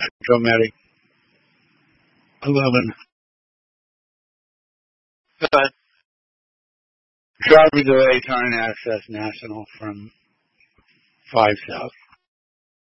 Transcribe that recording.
Dramatic 11. Driving away, trying to access National from 5 South.